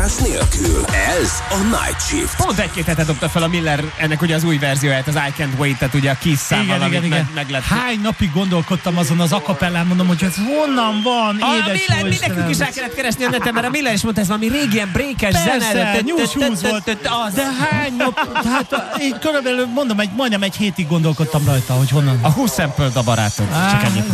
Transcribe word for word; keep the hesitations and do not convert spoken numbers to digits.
hallgatás nélkül. Ez a Night Shift. Pont egy-két hete dobta fel a Miller ennek ugye az új verzióját, az I Can't Wait-et, ugye a Kiss számmal, igen, amit igen, igen. meg, meg lett. Hány napig gondolkodtam azon az akapellán, mondom, hogy ez honnan van, A édes Miller, jó mindenkük is Istenem. rá kellett keresni a neten, mert a Miller is mondta, ez valami régi ilyen breakes zene. Persze, News Shoes volt, Az. de hány nap, hát én körülbelül mondom, egy, majdnem egy hétig gondolkodtam rajta, hogy honnan. A húsz sample a barátod, csak ennyit.